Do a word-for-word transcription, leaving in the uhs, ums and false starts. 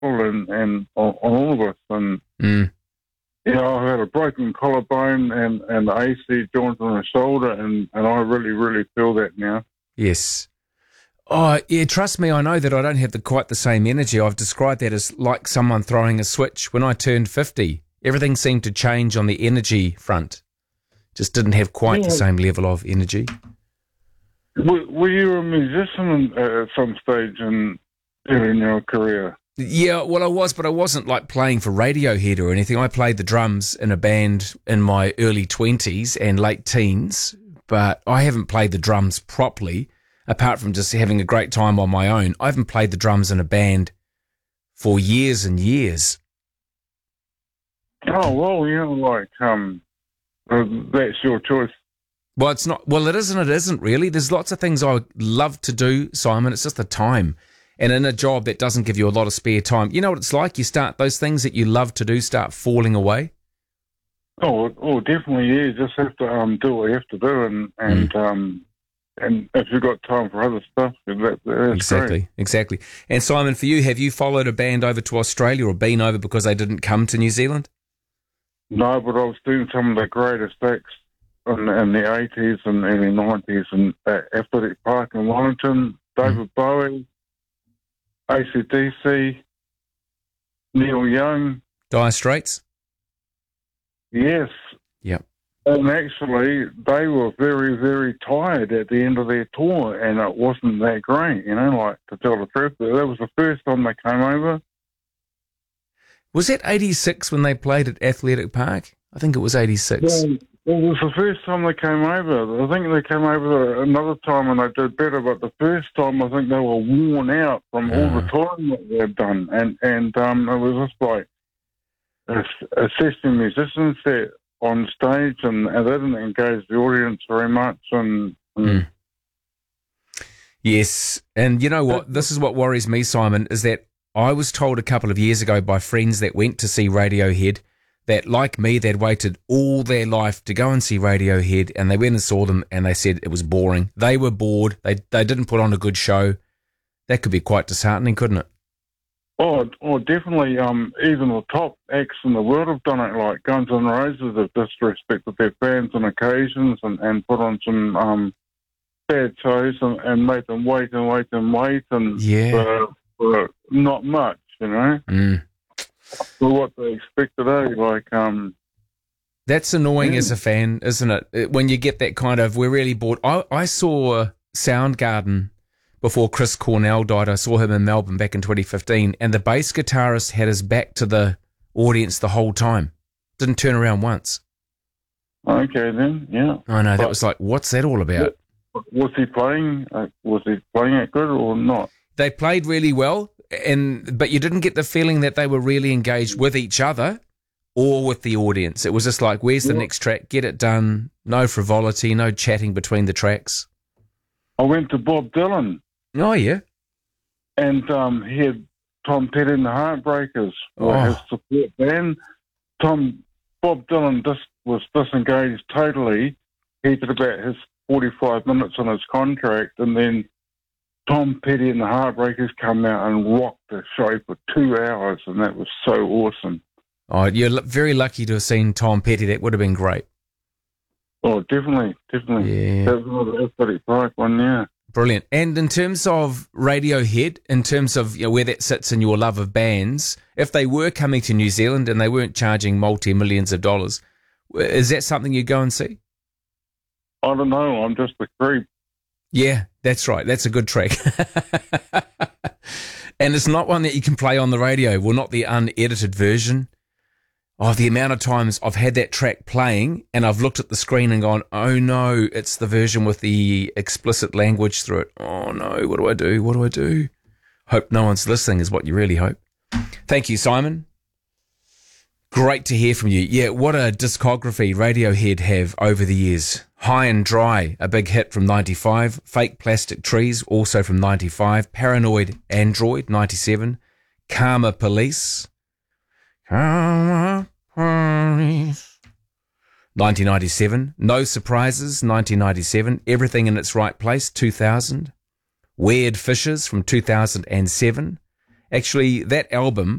and, and on, on all of us. And, Mm. you know, I had a broken collarbone and, and the A C joint on the shoulder, and, and I really, really feel that now. Yes. Oh, yeah, trust me, I know that I don't have the quite the same energy. I've described that as like someone throwing a switch. When I turned fifty, everything seemed to change on the energy front. Just didn't have quite Yeah. the same level of energy. Were, were you a musician at some stage in, in your career? Yeah, well, I was, but I wasn't like playing for Radiohead or anything. I played the drums in a band in my early twenties and late teens, but I haven't played the drums properly, apart from just having a great time on my own. I haven't played the drums in a band for years and years. Oh, well, you know, like, um, uh, that's your choice. Well, it's not. Well, it isn't. It isn't really. There's lots of things I would love to do, Simon. It's just the time. And in a job that doesn't give you a lot of spare time, you know what it's like? You start, those things that you love to do start falling away. Oh, oh, definitely, yeah. You just have to um, do what you have to do, and and Mm. um, and if you've got time for other stuff, that, that's Exactly, great. exactly. And Simon, for you, have you followed a band over to Australia or been over because they didn't come to New Zealand? No, but I was doing some of the greatest acts in, in the eighties and early nineties, and at Athletic Park in Wellington, David Mm. Bowie, A C D C, Neil Young, Dire Straits? yes. Yep. And actually, they were very, very tired at the end of their tour, and it wasn't that great, you know, like, to tell the truth. That was the first time they came over. Was that eighty-six when they played at Athletic Park? I think it was eighty-six. Yeah, it was the first time they came over. I think they came over another time and they did better, but the first time I think they were worn out from all the touring that they'd done. And, and um, it was just like a, a session musician set on stage, and, and they didn't engage the audience very much. And, and Mm. Yes. And you know what? This is what worries me, Simon, is that I was told a couple of years ago by friends that went to see Radiohead that, like me, they'd waited all their life to go and see Radiohead, and they went and saw them, and they said it was boring. They were bored. They they didn't put on a good show. That could be quite disheartening, couldn't it? Oh, oh, definitely. Um, even the top acts in the world have done it. Like Guns N' Roses have disrespected their fans on occasions and, and put on some um, bad shows and, and made them wait and wait and wait, and Yeah. for, for not much, you know, Mm. for what they expected. Eh? Like, um, That's annoying Yeah. as a fan, isn't it? It- When you get that kind of, we're really bored. I, I saw Soundgarden before Chris Cornell died. I saw him in Melbourne back in twenty fifteen, and the bass guitarist had his back to the audience the whole time. Didn't turn around once. okay then, yeah. I know, that But- was like, what's that all about? Was he playing? Uh, was he playing it good or not? They played really well, and but you didn't get the feeling that they were really engaged with each other or with the audience. It was just like, where's the Yeah. next track? Get it done. No frivolity, no chatting between the tracks. I went to Bob Dylan, Oh, yeah. and um, he had Tom Petty and the Heartbreakers were Oh. his support band. Tom Bob Dylan just was disengaged totally. He did about his forty-five minutes on his contract, and then Tom Petty and the Heartbreakers come out and rocked the show for two hours, and that was so awesome. Oh, you're lu- very lucky to have seen Tom Petty. That would have been great. Oh, definitely, definitely. Yeah. That was another Athletic Park one, yeah. Brilliant. And in terms of Radiohead, in terms of, you know, where that sits in your love of bands, if they were coming to New Zealand and they weren't charging multi-millions of dollars, is that something you'd go and see? I don't know, I'm just a creep. Yeah, that's right. That's a good track. And it's not one that you can play on the radio. Well, not the unedited version. Oh, the amount of times I've had that track playing and I've looked at the screen and gone, oh no, it's the version with the explicit language through it. Oh no, what do I do? What do I do? Hope no one's listening is what you really hope. Thank you, Simon. Great to hear from you. Yeah, what a discography Radiohead have over the years. High and Dry, a big hit from ninety-five. Fake Plastic Trees, also from ninety-five. Paranoid Android, ninety-seven. Karma Police. Karma Police. nineteen ninety-seven. No Surprises, nineteen ninety-seven. Everything in Its Right Place, two thousand. Weird Fishes from two thousand seven. Actually, that album